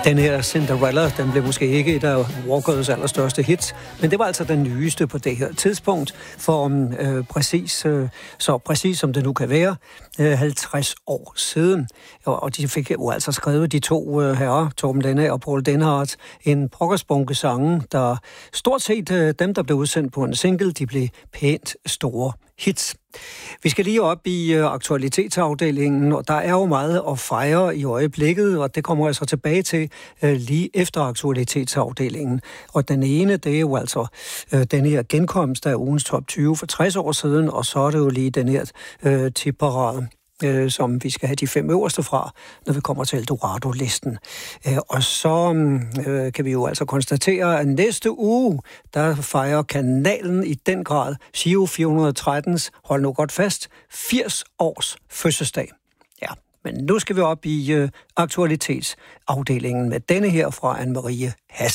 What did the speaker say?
Den her Cinderella, den blev måske ikke et af Walkers allerstørste hits, men det var altså den nyeste på det her tidspunkt, for så præcis som det nu kan være, 50 år siden. Og de fik jo altså skrevet, de to herrer, Torben Lenne og Paul Denhardt, en pokkersbunke sange, der stort set dem, der blev udsendt på en single, de blev pænt store hits. Vi skal lige op i aktualitetsafdelingen, og der er jo meget at fejre i øjeblikket, og det kommer jeg så tilbage til lige efter aktualitetsafdelingen. Og den ene, det er jo altså den her genkomst af ugens top 20 for 60 år siden, og så er det jo lige den her tipparade, som vi skal have de 5 øverste fra, når vi kommer til Eldorado-listen. Og så kan vi jo altså konstatere, at næste uge, der fejrer kanalen i den grad Giro 413's, hold nu godt fast, 80 års fødselsdag. Ja, men nu skal vi op i aktualitetsafdelingen med denne her fra Anne-Marie Hasse.